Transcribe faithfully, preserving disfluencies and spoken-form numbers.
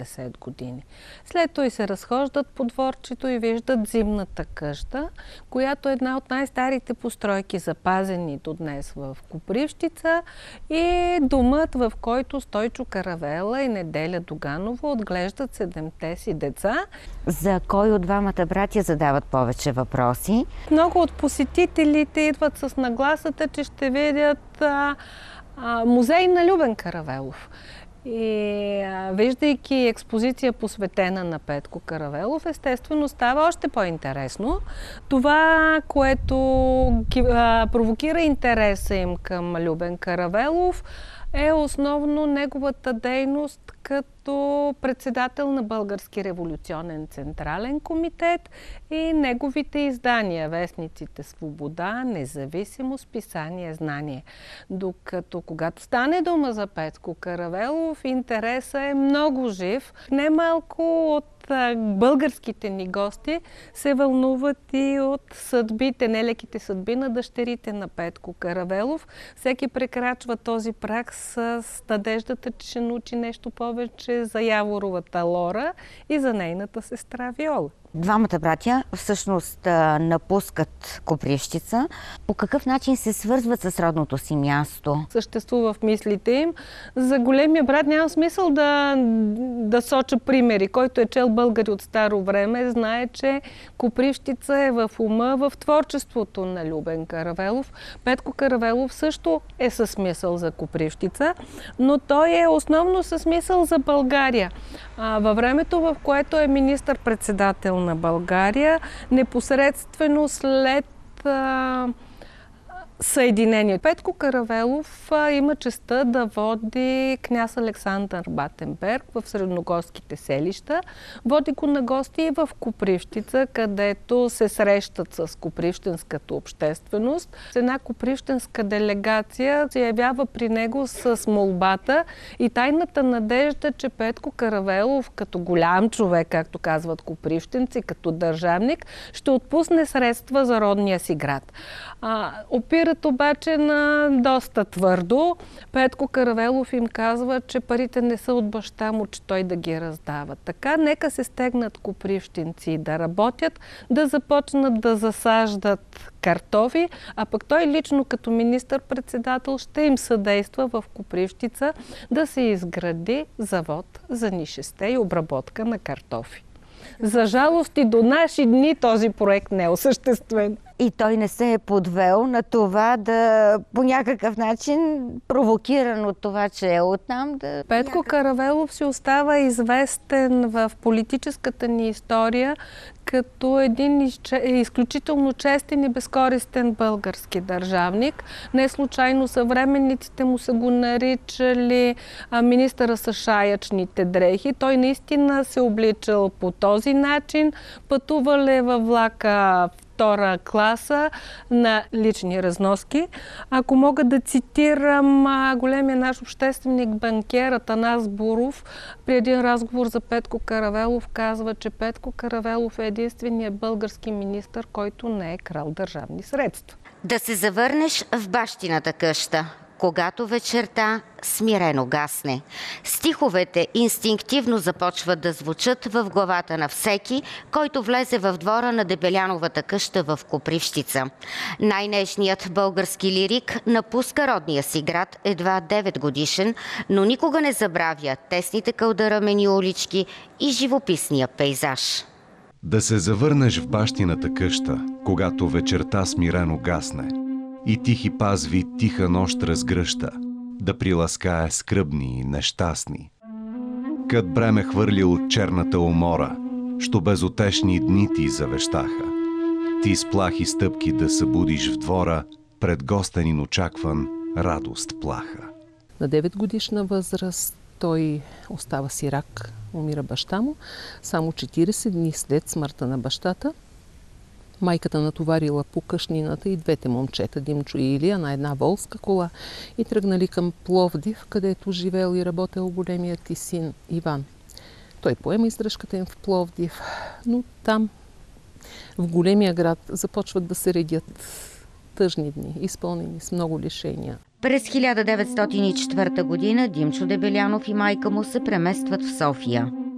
десет години. След това се разхождат по дворчето и виждат зимната къща, която е една от най-старите постройки, запазени до днес в Копривщица, и домът, в който Стойчо Каравела и Неделя Доганова отглеждат седемте си деца. За кой от двамата братя задават повече въпроси? Много от посетителите идват с нагласата, че ще видят а, а, музей на Любен Каравелов. И а, виждайки експозиция посветена на Петко Каравелов, естествено става още по-интересно. Това, което ги, а, провокира интереса им към Любен Каравелов, е основно неговата дейност като председател на Български революционен централен комитет и неговите издания, вестниците Свобода, Независимост, Писание, Знание. Докато когато стане дума за Петко Каравелов, интересът е много жив. Немалко от българските ни гости се вълнуват и от съдбите, нелеките съдби на дъщерите на Петко Каравелов. Всеки прекрачва този праг с надеждата, че ще научи нещо повече за Яворовата Лора и за нейната сестра Виола. Двамата братя всъщност напускат Копривщица. По какъв начин се свързват с родното си място? Съществува в мислите им. За големия брат няма смисъл да, да соча примери. Който е чел българи от старо време, знае, че Копривщица е в ума, в творчеството на Любен Каравелов. Петко Каравелов също е със смисъл за Копривщица, но той е основно със смисъл за България. А, във времето, в което е министър-председател на България, непосредствено след а, съединението. Петко Каравелов а, има честта да води княз Александър Батенберг в средногорските селища. Води го на гости и в Копривщица, където се срещат с копривщенската общественост. Една копривщенска делегация се явява при него с молбата и тайната надежда, че Петко Каравелов, като голям човек, както казват копривщенци, като държавник, ще отпусне средства за родния си град. А, опира обаче на доста твърдо. Петко Каравелов им казва, че парите не са от баща му, че той да ги раздава. Така, нека се стегнат копривщинци да работят, да започнат да засаждат картофи, а пък той лично като министър-председател ще им съдейства в Копривщица да се изгради завод за нишесте и обработка на картофи. За жалост и до наши дни този проект не е осъществен. И той не се е подвел на това да по някакъв начин, провокиран от това, че е оттам, да... Петко някак... Каравелов си остава известен в политическата ни история като един изключително честен и безкористен български държавник. Не случайно съвременниците му са го наричали министъра с шаячните дрехи. Той наистина се обличал по този начин. Пътувал е във влака втора класа на лични разноски. Ако мога да цитирам големия наш общественик, банкер Атанас Буров, при един разговор за Петко Каравелов казва, че Петко Каравелов е единственият български министър, който не е крал държавни средства. Да се завърнеш в бащината къща, когато вечерта смирено гасне. Стиховете инстинктивно започват да звучат в главата на всеки, който влезе в двора на Дебеляновата къща в Копривщица. Най-нежният български лирик напуска родния си град едва девет годишен, но никога не забравя тесните кълдарамени улички и живописния пейзаж. Да се завърнеш в бащината къща, когато вечерта смирено гасне, и тихи пазви тиха нощ разгръща, да приласкае скръбни и нещастни. Кът бреме хвърли от черната умора, що безутешни дни ти завещаха. Ти с плахи стъпки да събудиш в двора, пред гостенин очакван радост плаха. На девет годишна възраст той остава сирак, умира баща му. Само четирийсет дни след смъртта на бащата майката натоварила по къщнината и двете момчета, Димчо и Илия, на една волска кола и тръгнали към Пловдив, където живеел и работел големият ти син Иван. Той поема издръжката им в Пловдив, но там, в големия град, започват да се редят тъжни дни, изпълнени с много лишения. През хиляда деветстотин и четвърта година Димчо Дебелянов и майка му се преместват в София.